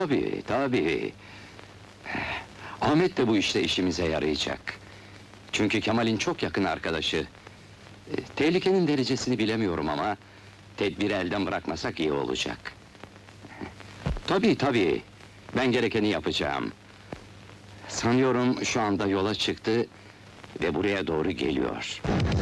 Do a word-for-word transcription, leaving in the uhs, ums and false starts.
Tabii, tabii. Ahmet de bu işte işimize yarayacak. Çünkü Kemal'in çok yakın arkadaşı. E, Tehlikenin derecesini bilemiyorum ama... ...tedbiri elden bırakmasak iyi olacak. Tabii, tabii. Ben gerekeni yapacağım. Sanıyorum şu anda yola çıktı... ...ve buraya doğru geliyor.